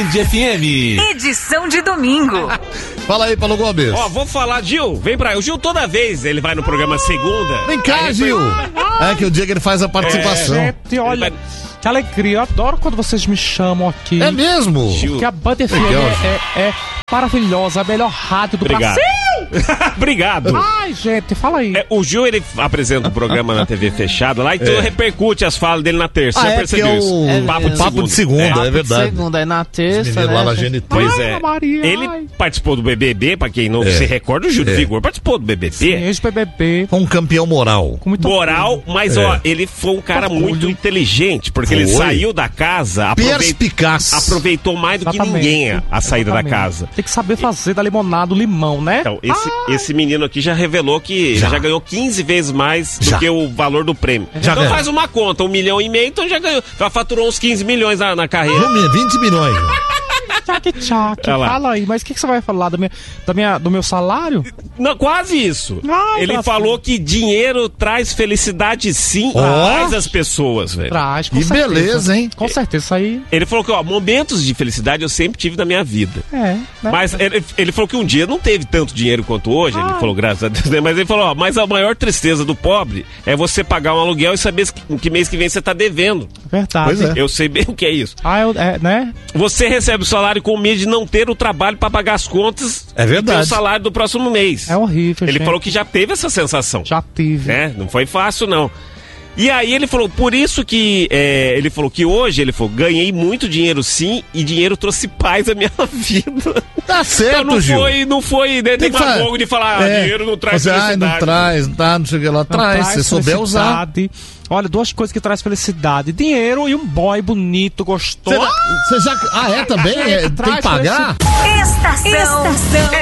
Band FM. Edição de domingo. Fala aí, Paulo Gomes. Ó, vou falar, Gil, vem pra... O Gil toda vez, ele vai no programa segunda. Vem cá, Gil. É que o dia que ele faz a participação. Gente, olha, que alegria. Eu adoro quando vocês me chamam aqui. É mesmo? Gil. Porque a Band FM é maravilhosa, a melhor rádio do Obrigado. Brasil. Obrigado. Ai, gente, fala aí. O Gil, ele apresenta um programa na TV fechada lá e tudo repercute as falas dele na terça. Já percebeu isso? Papo de segunda, é verdade. Segunda, é na terça, Menino né? lá na GNT. Pois é. Maria, Ele ai. participou do BBB, pra quem não se recorda, o Gil do Vigor participou do BBB. Ex-BBB. Foi um campeão moral. Com muito Moral, mas ó, ele foi um cara muito inteligente, porque ele saiu da casa, Perspicaz. aproveitou mais do que Exatamente. ninguém a saída da Exatamente. casa. Tem que saber fazer da limonada o limão, né? Então, esse menino aqui já revelou que ele já ganhou 15 vezes mais do que o valor do prêmio. Já então ganhou. faz uma conta, 1,5 milhão, então já ganhou. Já faturou uns 15 milhões na carreira. 20 milhões. Tchac. Olha lá. Fala aí, mas o que você vai falar do meu salário? Não, quase isso. Ai, Ele Brasil. falou que dinheiro traz felicidade sim, Ó. traz as pessoas, velho. Traz, com Que certeza. beleza, hein? Com certeza, isso aí Ele falou que, ó, momentos de felicidade eu sempre tive na minha vida. né? Mas ele falou que um dia não teve tanto dinheiro quanto hoje, ele falou, graças a Deus, né? Mas ele falou, ó, mas a maior tristeza do pobre é você pagar um aluguel e saber que mês que vem você tá devendo. Verdade. Pois é. Eu sei bem o que é isso. Né? Você recebe o salário com medo de não ter o trabalho pra pagar as contas É verdade. e ter o salário do próximo mês. É horrível, Ele gente. falou que já teve essa sensação. Já tive. Né? Não foi fácil, não. E aí ele falou, por isso que ele falou que hoje, ele falou, ganhei muito dinheiro sim, e dinheiro trouxe paz à minha vida. Tá certo, Então Gil. não foi Tem que demagogo de falar, dinheiro não traz Você, felicidade. não traz, não sei o que lá. Não Traz, se souber usar. felicidade. Olha, duas coisas que traz felicidade: dinheiro e um boy bonito, gostoso. Você já... Ah, é também? Tem que pagar? Estação